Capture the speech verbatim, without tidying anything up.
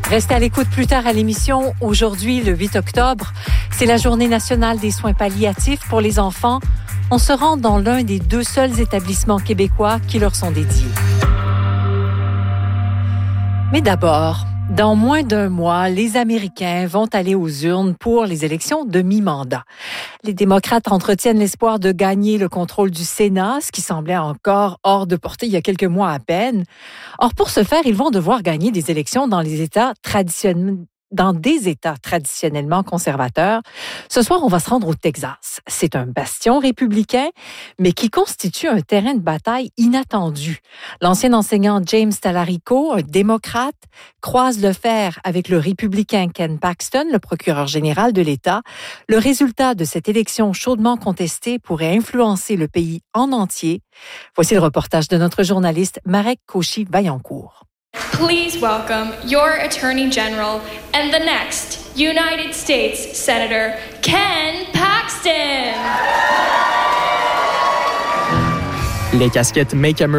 Restez à l'écoute plus tard à l'émission. Aujourd'hui, le huit octobre, c'est la Journée nationale des soins palliatifs pour les enfants. On se rend dans l'un des deux seuls établissements québécois qui leur sont dédiés. Mais d'abord, dans moins d'un mois, les Américains vont aller aux urnes pour les élections de mi-mandat. Les démocrates entretiennent l'espoir de gagner le contrôle du Sénat, ce qui semblait encore hors de portée il y a quelques mois à peine. Or, pour ce faire, ils vont devoir gagner des élections dans les États traditionnels. Dans des États traditionnellement conservateurs. Ce soir, on va se rendre au Texas. C'est un bastion républicain, mais qui constitue un terrain de bataille inattendu. L'ancien enseignant James Talarico, un démocrate, croise le fer avec le républicain Ken Paxton, le procureur général de l'État. Le résultat de cette élection chaudement contestée pourrait influencer le pays en entier. Voici le reportage de notre journaliste Marek Cauchy-Vaillancourt. Please welcome your Attorney General and the next United States Senator, Ken Paxton. Les casquettes Make America